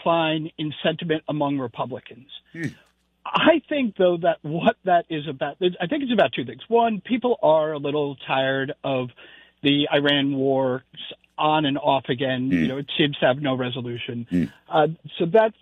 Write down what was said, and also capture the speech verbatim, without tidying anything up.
decline in sentiment among Republicans. Hmm. I think, though, that what that is about, I think it's about two things. One, people are a little tired of the Iran war on and off again. Mm. You know, it seems to have no resolution. Mm. Uh, so that's